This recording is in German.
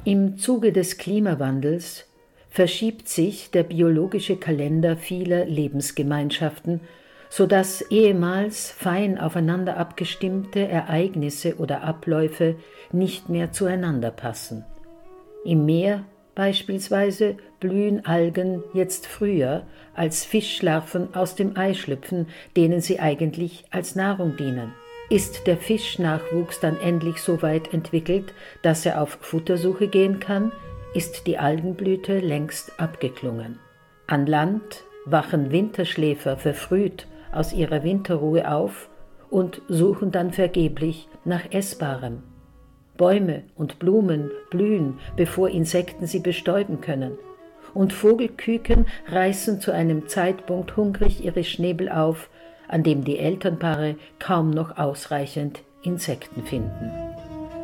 Im Zuge des Klimawandels verschiebt sich der biologische Kalender vieler Lebensgemeinschaften, sodass ehemals fein aufeinander abgestimmte Ereignisse oder Abläufe nicht mehr zueinander passen. Im Meer beispielsweise blühen Algen jetzt früher, als Fischlarven aus dem Ei schlüpfen, denen sie eigentlich als Nahrung dienen. Ist der Fischnachwuchs dann endlich so weit entwickelt, dass er auf Futtersuche gehen kann, ist die Algenblüte längst abgeklungen. An Land wachen Winterschläfer verfrüht aus ihrer Winterruhe auf und suchen dann vergeblich nach Essbarem. Bäume und Blumen blühen, bevor Insekten sie bestäuben können. Und Vogelküken reißen zu einem Zeitpunkt hungrig ihre Schnäbel auf, an dem die Elternpaare kaum noch ausreichend Insekten finden.